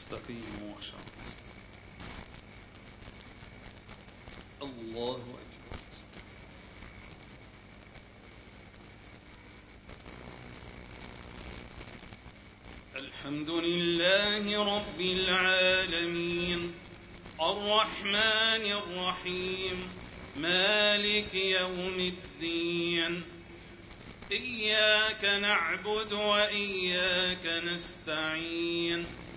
استقيموا وشرط. الله أكبر. الحمد لله رب العالمين الرحمن الرحيم مالك يوم الدين إياك نعبد وإياك نستعين